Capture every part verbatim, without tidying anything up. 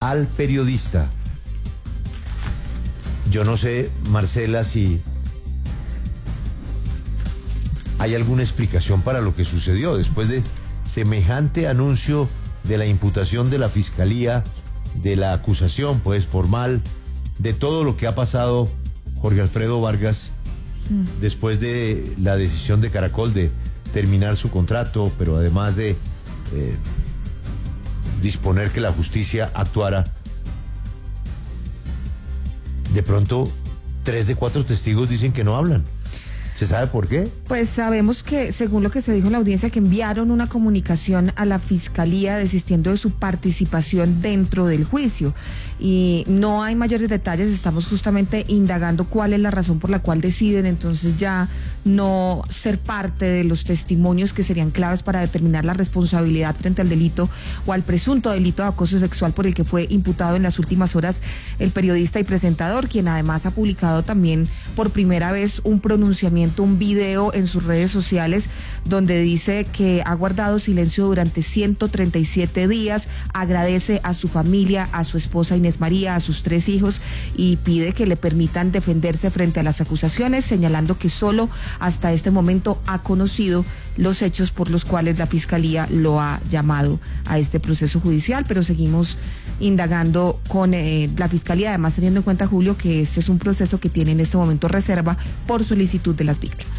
al periodista. Yo no sé, Marcela, si hay alguna explicación para lo que sucedió después de semejante anuncio de la imputación de la Fiscalía, de la acusación, pues, formal, de todo lo que ha pasado Jorge Alfredo Vargas mm. después de la decisión de Caracol de terminar su contrato, pero además de eh, disponer que la justicia actuara. De pronto, tres de cuatro testigos dicen que no hablan. ¿Se sabe por qué? Pues sabemos que, según lo que se dijo en la audiencia, que enviaron una comunicación a la Fiscalía desistiendo de su participación dentro del juicio. Y no hay mayores detalles, estamos justamente indagando cuál es la razón por la cual deciden entonces ya no ser parte de los testimonios que serían claves para determinar la responsabilidad frente al delito o al presunto delito de acoso sexual por el que fue imputado en las últimas horas el periodista y presentador, quien además ha publicado también por primera vez un pronunciamiento, un video en sus redes sociales donde dice que ha guardado silencio durante ciento treinta y siete días, agradece a su familia, a su esposa Inés María, a sus tres hijos y pide que le permitan defenderse frente a las acusaciones, señalando que solo hasta este momento ha conocido los hechos por los cuales la Fiscalía lo ha llamado a este proceso judicial, pero seguimos indagando con eh, la Fiscalía, además teniendo en cuenta, Julio, que este es un proceso que tiene en este momento reserva por solicitud de las víctimas.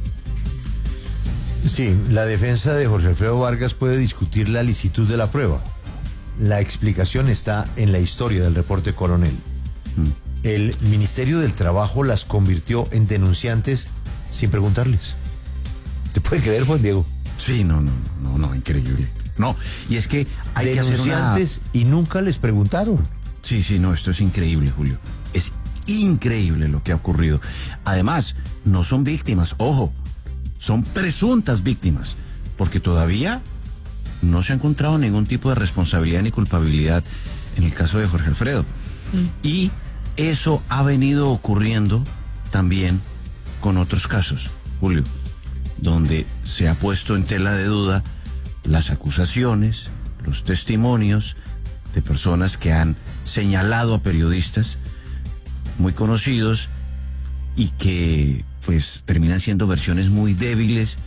Sí, la defensa de Jorge Alfredo Vargas puede discutir la licitud de la prueba. La explicación está en la historia del reporte Coronel. Mm. El Ministerio del Trabajo las convirtió en denunciantes sin preguntarles. ¿Te puede creer, Juan Diego? Sí, no, no, no, no, increíble. No, y es que hay que hacer una... Denunciantes y nunca les preguntaron. Sí, sí, no, esto es increíble, Julio. Es increíble lo que ha ocurrido. Además, no son víctimas, ojo, son presuntas víctimas, porque todavía no se ha encontrado ningún tipo de responsabilidad ni culpabilidad en el caso de Jorge Alfredo. Mm. Y eso ha venido ocurriendo también con otros casos, Julio, donde se ha puesto en tela de duda las acusaciones, los testimonios de personas que han señalado a periodistas muy conocidos y que pues terminan siendo versiones muy débiles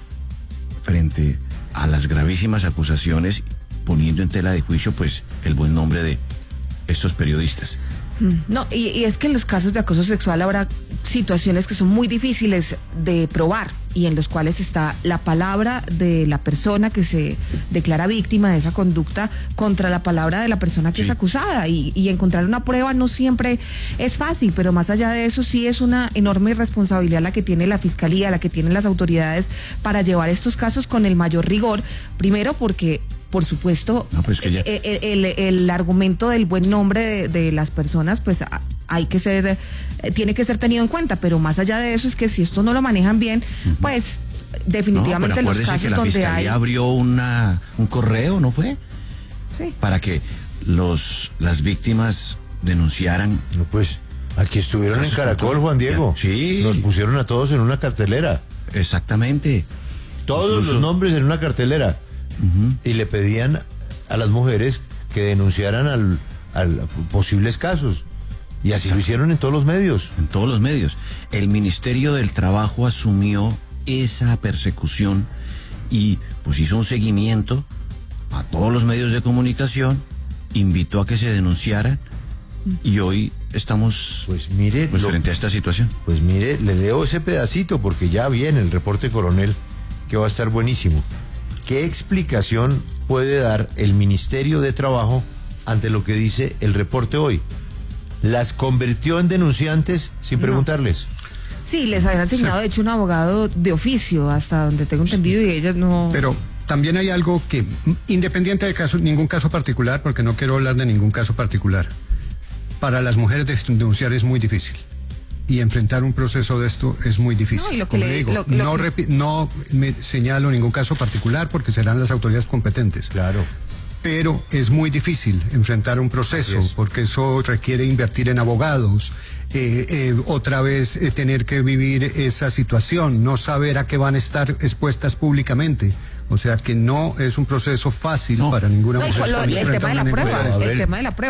frente a las gravísimas acusaciones, poniendo en tela de juicio pues el buen nombre de estos periodistas. No, y, y es que en los casos de acoso sexual habrá situaciones que son muy difíciles de probar y en los cuales está la palabra de la persona que se declara víctima de esa conducta contra la palabra de la persona que sí es acusada y, y encontrar una prueba no siempre es fácil, pero más allá de eso sí es una enorme responsabilidad la que tiene la Fiscalía, la que tienen las autoridades para llevar estos casos con el mayor rigor, primero porque por supuesto, no, pues que ya... el, el, el argumento del buen nombre de, de las personas, pues hay que ser, tiene que ser tenido en cuenta, pero más allá de eso es que si esto no lo manejan bien, uh-huh. pues definitivamente no, los casos que la donde Fiscalía hay... abrió una, un correo, ¿no fue? Sí. Para que los las víctimas denunciaran. No, pues aquí estuvieron en Caracol, Juan Diego. Sí. Los pusieron a todos en una cartelera. Exactamente. Todos Incluso... los nombres en una cartelera. Uh-huh. Y le pedían a las mujeres que denunciaran al, al posibles casos y así Exacto. lo hicieron en todos los medios. En todos los medios. El Ministerio del Trabajo asumió esa persecución y pues hizo un seguimiento a todos los medios de comunicación, invitó a que se denunciaran y hoy estamos pues mire pues, lo, frente a esta situación. Pues mire, le leo ese pedacito porque ya viene el reporte Coronel que va a estar buenísimo. ¿Qué explicación puede dar el Ministerio de Trabajo ante lo que dice el reporte hoy? Las convirtió en denunciantes sin no. preguntarles. Sí, les habían asignado, sí. de hecho, un abogado de oficio, hasta donde tengo entendido, y ellas no... Pero también hay algo que, independiente de caso, ningún caso particular, porque no quiero hablar de ningún caso particular, para las mujeres denunciar es muy difícil. Y enfrentar un proceso de esto es muy difícil. No, y lo que Como le digo, lo, lo no, que... no me señalo ningún caso particular porque serán las autoridades competentes. Claro. Pero es muy difícil enfrentar un proceso porque eso requiere invertir en abogados, eh, eh, otra vez eh, tener que vivir esa situación, no saber a qué van a estar expuestas públicamente. O sea que no es un proceso fácil no. para ninguna no, mujer. El, el tema de la prueba, el tema de la prueba.